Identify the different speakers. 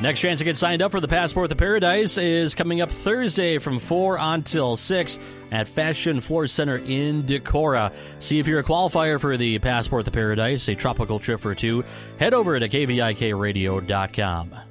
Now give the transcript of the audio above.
Speaker 1: Next chance to get signed up for the Passport to Paradise is coming up Thursday from 4 until 6 at Fashion Floor Center in Decorah. See if you're a qualifier for the Passport to Paradise, a tropical trip for two. Head over to kvikradio.com.